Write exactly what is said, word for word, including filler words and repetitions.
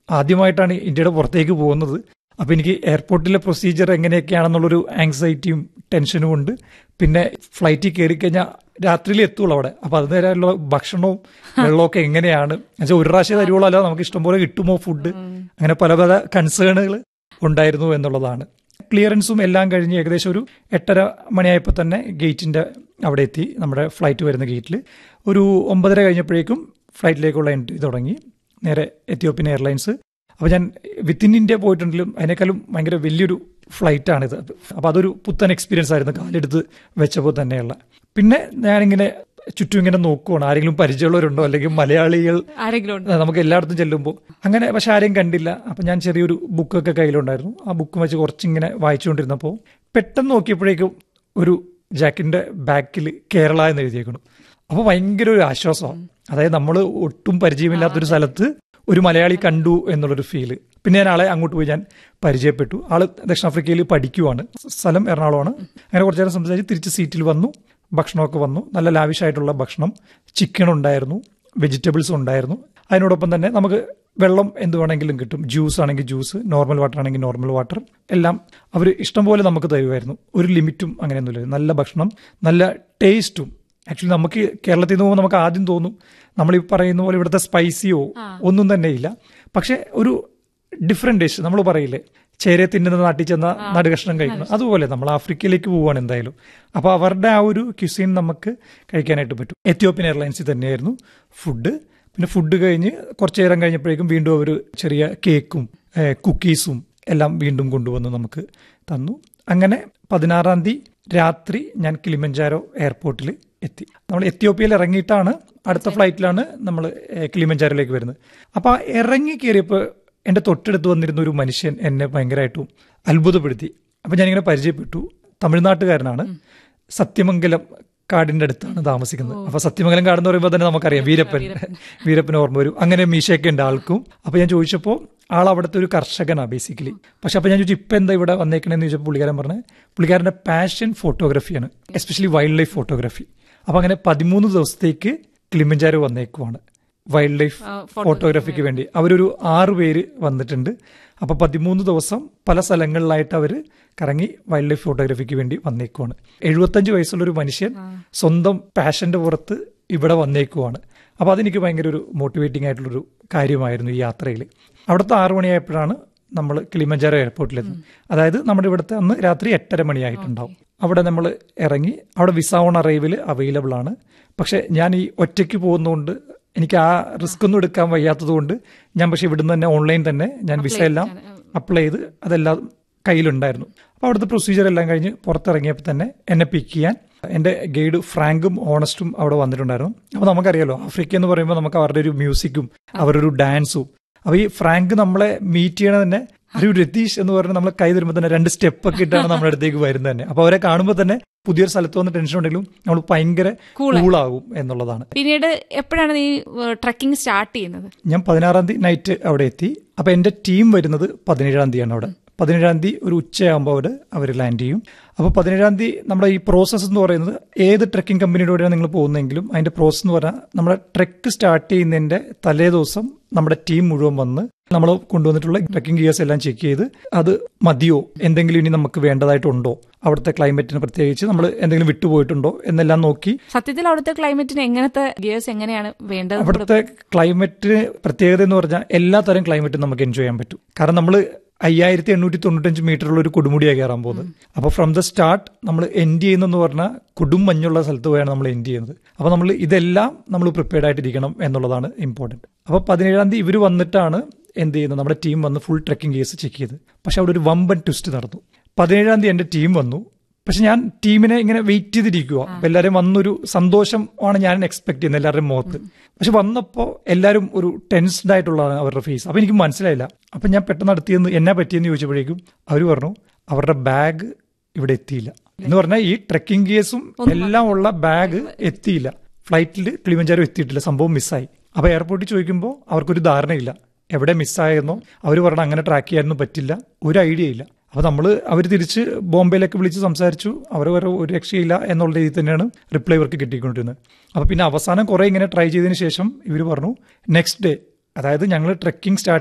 ആദ്യമായിട്ടാണ് ഇന്ത്യയുടെ പുറത്തേക്ക് പോകുന്നത്. അപ്പോൾ എനിക്ക് എയർപോർട്ടിലെ പ്രൊസീജിയർ എങ്ങനെയൊക്കെയാണെന്നുള്ളൊരു ആങ്സൈറ്റിയും ടെൻഷനും ഉണ്ട്. പിന്നെ ഫ്ലൈറ്റിൽ കയറി കഴിഞ്ഞാൽ രാത്രിയിൽ എത്തുള്ളൂ അവിടെ. അപ്പോൾ അതിനേരമുള്ള ഭക്ഷണവും വെള്ളമൊക്കെ എങ്ങനെയാണ് എന്നുവെച്ചാൽ ഒരു പ്രാവശ്യം തരുവുള്ളൂ, അല്ല നമുക്ക് ഇഷ്ടംപോലെ കിട്ടുമോ ഫുഡ്, അങ്ങനെ പല പല കൺസേണുകൾ ഉണ്ടായിരുന്നു എന്നുള്ളതാണ്. ക്ലിയറൻസും എല്ലാം കഴിഞ്ഞ് ഏകദേശം ഒരു എട്ടര മണിയായപ്പോൾ തന്നെ ഗേറ്റിൻ്റെ അവിടെ എത്തി. നമ്മുടെ ഫ്ലൈറ്റ് വരുന്ന ഗേറ്റിൽ ഒരു ഒമ്പതര കഴിഞ്ഞപ്പോഴേക്കും ഫ്ലൈറ്റിലേക്കുള്ള എൻട്രി തുടങ്ങി. നേരെ എത്യോപ്യൻ എയർലൈൻസ്. അപ്പോൾ ഞാൻ വിത്തിൻ ഇന്ത്യ പോയിട്ടുണ്ടെങ്കിലും അതിനേക്കാളും ഭയങ്കര വലിയൊരു ഫ്ലൈറ്റാണിത്. അപ്പോൾ അതൊരു പുത്തൻ എക്സ്പീരിയൻസ് ആയിരുന്നു കാലെടുത്ത് വെച്ചപ്പോൾ തന്നെയുള്ള. പിന്നെ ഞാനിങ്ങനെ ചുറ്റും ഇങ്ങനെ നോക്കുവാണ്, ആരെങ്കിലും പരിചയമുള്ളവരുണ്ടോ, അല്ലെങ്കിൽ മലയാളികൾ നമുക്ക് എല്ലായിടത്തും ചെല്ലുമ്പോൾ അങ്ങനെ. പക്ഷെ ആരെയും കണ്ടില്ല. അപ്പം ഞാൻ ചെറിയൊരു ബുക്കൊക്കെ കയ്യിലുണ്ടായിരുന്നു. ആ ബുക്ക് വെച്ച് കുറച്ചിങ്ങനെ വായിച്ചുകൊണ്ടിരുന്നപ്പോൾ പെട്ടെന്ന് നോക്കിയപ്പോഴേക്കും ഒരു ജാക്കിൻ്റെ ബാക്കിൽ കേരള എന്ന് എഴുതിയേക്കണം. അപ്പോൾ ഭയങ്കര ഒരു ആശ്വാസമാണ്. അതായത് നമ്മൾ ഒട്ടും പരിചയമില്ലാത്തൊരു സ്ഥലത്ത് ഒരു മലയാളി കണ്ടു എന്നുള്ളൊരു ഫീല്. പിന്നെ ഞാൻ ആളെ അങ്ങോട്ട് പോയി ഞാൻ പരിചയപ്പെട്ടു. ആള് ദക്ഷിണാഫ്രിക്കയിൽ പഠിക്കുവാണ്, സ്ഥലം എറണാകുളമാണ്. അങ്ങനെ കുറച്ചു നേരം സംസാരിച്ച് തിരിച്ച് സീറ്റിൽ വന്നു. ഭക്ഷണമൊക്കെ വന്നു, നല്ല ലാവിഷായിട്ടുള്ള ഭക്ഷണം. ചിക്കൻ ഉണ്ടായിരുന്നു, വെജിറ്റബിൾസ് ഉണ്ടായിരുന്നു. അതിനോടൊപ്പം തന്നെ നമുക്ക് വെള്ളം എന്ത് വേണമെങ്കിലും കിട്ടും. ജ്യൂസ് ആണെങ്കിൽ ജ്യൂസ്, നോർമൽ വാട്ടർ ആണെങ്കിൽ നോർമൽ വാട്ടർ, എല്ലാം അവർ ഇഷ്ടം പോലെ നമുക്ക് തരുമായിരുന്നു. ഒരു ലിമിറ്റും അങ്ങനെയൊന്നുമില്ല. നല്ല ഭക്ഷണം, നല്ല ടേസ്റ്റും. ആക്ച്വലി നമുക്ക് കേരളത്തിൽ നിന്ന് പോകുമ്പോൾ നമുക്ക് ആദ്യം തോന്നും നമ്മൾ ഈ പറയുന്ന പോലെ ഇവിടുത്തെ സ്പൈസിയോ ഒന്നും തന്നെ ഇല്ല. പക്ഷെ ഒരു ഡിഫറെന്റ് ഡിഷ് നമ്മൾ പറയില്ലേ, ചേരെ തിന്നുന്ന നാട്ടിൽ ചെന്ന നടുകഷ്ണം കഴിക്കണം, അതുപോലെ നമ്മൾ ആഫ്രിക്കയിലേക്ക് പോവുകയാണ് എന്തായാലും. അപ്പോൾ അവരുടെ ആ ഒരു ക്യുസീൻ നമുക്ക് കഴിക്കാനായിട്ട് പറ്റും. എത്യോപ്യൻ എയർലൈൻസിൽ തന്നെയായിരുന്നു ഫുഡ്. പിന്നെ ഫുഡ് കഴിഞ്ഞ് കുറച്ചു നേരം കഴിഞ്ഞപ്പോഴേക്കും വീണ്ടും അവർ ചെറിയ കേക്കും കുക്കീസും എല്ലാം വീണ്ടും കൊണ്ടുവന്ന് നമുക്ക് തന്നു. അങ്ങനെ പതിനാറാം തീയതി രാത്രി ഞാൻ കിളിമഞ്ചാരോ എയർപോർട്ടിൽ എത്തി. നമ്മൾ എത്യോപ്യയിൽ ഇറങ്ങിയിട്ടാണ് അടുത്ത ഫ്ലൈറ്റിലാണ് നമ്മൾ കിളിമഞ്ചാരോയിലേക്ക് വരുന്നത്. അപ്പോൾ ഇറങ്ങി കയറിയപ്പോൾ എൻ്റെ തൊട്ടടുത്ത് വന്നിരുന്ന ഒരു മനുഷ്യൻ എന്നെ ഭയങ്കരമായിട്ടും അത്ഭുതപ്പെടുത്തി. അപ്പം ഞാനിങ്ങനെ പരിചയപ്പെട്ടു. തമിഴ്നാട്ടുകാരനാണ്, സത്യമംഗലം കാടിൻ്റെ അടുത്താണ് താമസിക്കുന്നത്. അപ്പോൾ സത്യമംഗലം കാടെന്ന് പറയുമ്പോൾ തന്നെ നമുക്കറിയാം വീരപ്പൻ വീരപ്പൻ ഓർമ്മ വരും. അങ്ങനെ മീശയൊക്കെ ഉണ്ട് ആൾക്കും. അപ്പോൾ ഞാൻ ചോദിച്ചപ്പോൾ ആൾ അവിടുത്തെ ഒരു കർഷകനാണ് ബേസിക്കലി. പക്ഷെ അപ്പോൾ ഞാൻ ചോദിച്ചു ഇപ്പം എന്താ ഇവിടെ വന്നേക്കണേന്ന് ചോദിച്ചപ്പോൾ പുള്ളിക്കാരൻ പറഞ്ഞ് പുള്ളിക്കാരൻ്റെ passion ഫോട്ടോഗ്രാഫിയാണ്, especially wild life photography. അപ്പോൾ അങ്ങനെ പതിമൂന്ന് ദിവസത്തേക്ക് കിളിമഞ്ചാരോ വന്നേക്കുവാണ് വൈൽഡ് ലൈഫ് ഫോട്ടോഗ്രാഫിക്ക് വേണ്ടി. അവരൊരു ആറ് പേര് വന്നിട്ടുണ്ട്. അപ്പോൾ പതിമൂന്ന് ദിവസം പല സ്ഥലങ്ങളിലായിട്ട് അവർ കറങ്ങി വൈൽഡ് ലൈഫ് ഫോട്ടോഗ്രാഫിക്ക് വേണ്ടി വന്നേക്കുവാണ്. എഴുപത്തഞ്ച് വയസ്സുള്ളൊരു മനുഷ്യൻ സ്വന്തം പാഷന്റെ പുറത്ത് ഇവിടെ വന്നേക്കുവാണ്. അപ്പോൾ അതെനിക്ക് ഭയങ്കര ഒരു മോട്ടിവേറ്റിംഗ് ആയിട്ടുള്ളൊരു കാര്യമായിരുന്നു ഈ യാത്രയിൽ. അവിടുത്തെ ആറു മണിയായപ്പോഴാണ് നമ്മൾ കിളിമഞ്ചാരോ എയർപോർട്ടിലെത്തുന്നത്. അതായത് നമ്മുടെ ഇവിടുത്തെ അന്ന് രാത്രി എട്ടര മണിയായിട്ടുണ്ടാവും. അവിടെ നമ്മൾ ഇറങ്ങി. അവിടെ വിസ ഓൺ അറൈവൽ അവൈലബിൾ ആണ്. പക്ഷെ ഞാൻ ഈ ഒറ്റയ്ക്ക് പോകുന്നതുകൊണ്ട് എനിക്ക് ആ റിസ്ക് ഒന്നും എടുക്കാൻ വയ്യാത്തത് കൊണ്ട് ഞാൻ പക്ഷേ ഇവിടുന്ന് തന്നെ ഓൺലൈൻ തന്നെ ഞാൻ വിസ എല്ലാം അപ്ലൈ ചെയ്ത് അതെല്ലാം കയ്യിലുണ്ടായിരുന്നു. അപ്പോൾ അവിടുത്തെ പ്രൊസീജിയർ എല്ലാം കഴിഞ്ഞ് പുറത്തിറങ്ങിയപ്പോൾ തന്നെ എന്നെ പിക്ക് ചെയ്യാൻ എൻ്റെ ഗൈഡ് ഫ്രാങ്കും ഓണസ്റ്റും അവിടെ വന്നിട്ടുണ്ടായിരുന്നു. അപ്പോൾ നമുക്കറിയാലോ ആഫ്രിക്ക എന്ന് പറയുമ്പോൾ നമുക്ക് അവരുടെ ഒരു മ്യൂസിക്കും അവരുടെ ഒരു ഡാൻസും. അപ്പോൾ ഈ ഫ്രാങ്ക് നമ്മളെ മീറ്റ് ചെയ്യണത് തന്നെ ഒരു രതീഷ് എന്ന് പറഞ്ഞാൽ നമ്മൾ കൈ തരുമ്പോൾ തന്നെ രണ്ട് സ്റ്റെപ്പ് ഒക്കെ ഇട്ടാണ് നമ്മുടെ അടുത്തേക്ക് വരുന്നത് തന്നെ. അപ്പോൾ അവരെ കാണുമ്പോൾ തന്നെ പുതിയൊരു സ്ഥലത്ത് വന്ന് ടെൻഷൻ ഉണ്ടെങ്കിലും നമ്മൾ ഭയങ്കര കൂളാകും എന്നുള്ളതാണ്. പിന്നീട് എപ്പോഴാണ് ഈ ട്രക്കിംഗ് സ്റ്റാർട്ട് ചെയ്യുന്നത്? ഞാൻ പതിനാറാം തീയതി നൈറ്റ് അവിടെ എത്തി. അപ്പോൾ എൻ്റെ ടീം വരുന്നത് പതിനേഴാം തീയതിയാണ് അവിടെ. പതിനേഴാം തീയതി ഒരു ഉച്ചയാകുമ്പോൾ അവിടെ അവർ ലാൻഡ് ചെയ്യും. അപ്പോൾ പതിനേഴാം തീയതി നമ്മുടെ ഈ പ്രോസസ്സ് എന്ന് പറയുന്നത് ഏത് ട്രക്കിംഗ് കമ്പനിയുടെ കൂടെയാണ് നിങ്ങൾ പോകുന്നതെങ്കിലും അതിൻ്റെ പ്രോസസ്സ് എന്ന് പറഞ്ഞാൽ നമ്മുടെ ട്രെക്ക് സ്റ്റാർട്ട് ചെയ്യുന്നതിൻ്റെ തലേ ദിവസം നമ്മുടെ ടീം മുഴുവൻ വന്ന് നമ്മൾ കൊണ്ടുവന്നിട്ടുള്ള ട്രക്കിംഗ് ഗിയേഴ്സ് എല്ലാം ചെക്ക് ചെയ്ത് അത് മതിയോ, എന്തെങ്കിലും ഇനി നമുക്ക് വേണ്ടതായിട്ടുണ്ടോ, അവിടുത്തെ ക്ലൈമറ്റിന് പ്രത്യേകിച്ച് നമ്മൾ എന്തെങ്കിലും വിട്ടുപോയിട്ടുണ്ടോ എന്നെല്ലാം നോക്കി. സത്യത്തിൽ അവിടുത്തെ ക്ലൈമറ്റിന് എങ്ങനത്തെ ഗിയേഴ്സ് എങ്ങനെയാണ് വേണ്ടത്? അവിടുത്തെ ക്ലൈമറ്റ് പ്രത്യേകത എന്ന് പറഞ്ഞാൽ എല്ലാ തരം ക്ലൈമറ്റും നമുക്ക് എൻജോയ് ചെയ്യാൻ പറ്റും. കാരണം നമ്മൾ അയ്യായിരത്തി എണ്ണൂറ്റി തൊണ്ണൂറ്റഞ്ച് മീറ്ററുള്ള ഒരു കൊടുമുടിയാണ് കയറാൻ പോകുന്നത്. അപ്പോൾ ഫ്രം ദ സ്റ്റാർട്ട് നമ്മൾ എൻഡ് ചെയ്യുന്നതെന്ന് പറഞ്ഞാൽ കൊടും മഞ്ഞുള്ള സ്ഥലത്ത് പോയാണ് നമ്മൾ എൻഡ് ചെയ്യുന്നത്. അപ്പോൾ നമ്മൾ ഇതെല്ലാം നമ്മൾ പ്രിപ്പയർഡ് ആയിട്ടിരിക്കണം എന്നുള്ളതാണ് ഇമ്പോർട്ടൻറ്റ്. അപ്പോൾ പതിനേഴാം തീയതി ഇവർ വന്നിട്ടാണ് എന്ത് ചെയ്യുന്നത്, നമ്മുടെ ടീം വന്ന് ഫുൾ ട്രക്കിംഗ് കേസ് ചെക്ക് ചെയ്ത്. പക്ഷെ അവിടെ ഒരു വമ്പൻ ട്വിസ്റ്റ് നടന്നു. പതിനേഴാം തീയതി എൻ്റെ ടീം വന്നു. പക്ഷെ ഞാൻ ടീമിനെ ഇങ്ങനെ വെയിറ്റ് ചെയ്തിരിക്കുക. എല്ലാവരും വന്നൊരു സന്തോഷം ആണ് ഞാൻ എക്സ്പെക്ട് ചെയ്യുന്നത് എല്ലാവരുടെയും മുഖത്ത്. പക്ഷെ വന്നപ്പോൾ എല്ലാവരും ഒരു ടെൻസ്ഡ് ആയിട്ടുള്ളതാണ് അവരുടെ ഫേസ്. അപ്പോൾ എനിക്ക് മനസ്സിലായില്ല. അപ്പം ഞാൻ പെട്ടെന്ന് നടത്തിയെന്ന് എന്നാ പറ്റിയെന്ന് ചോദിച്ചപ്പോഴേക്കും അവർ പറഞ്ഞു അവരുടെ ബാഗ് ഇവിടെ എത്തിയില്ല എന്ന് പറഞ്ഞാൽ ഈ ട്രക്കിംഗ് ഗിയേഴ്സും എല്ലാം ഉള്ള ബാഗ് എത്തിയില്ല. ഫ്ലൈറ്റിൽ കിളിമഞ്ചാരോ എത്തിയിട്ടില്ല, സംഭവം മിസ്സായി. അപ്പോൾ എയർപോർട്ടിൽ ചോദിക്കുമ്പോൾ അവർക്കൊരു ധാരണയില്ല എവിടെ മിസ്സായെന്നോ. അവർ പറഞ്ഞാൽ അങ്ങനെ ട്രാക്ക് ചെയ്യാനൊന്നും പറ്റില്ല, ഒരു ഐഡിയ ഇല്ല. അപ്പോൾ നമ്മൾ അവർ തിരിച്ച് ബോംബെയിലൊക്കെ വിളിച്ച് സംസാരിച്ചു. അവർ വേറെ ഒരു രക്ഷയില്ല എന്നുള്ള രീതിയിൽ തന്നെയാണ് റിപ്ലൈ ഇവർക്ക് കിട്ടിക്കൊണ്ടിരുന്നത്. അപ്പോൾ പിന്നെ അവസാനം കുറേ ഇങ്ങനെ ട്രൈ ചെയ്തതിന് ശേഷം ഇവർ പറഞ്ഞു നെക്സ്റ്റ് ഡേ, അതായത് ഞങ്ങൾ ട്രെക്കിംഗ് സ്റ്റാർട്ട്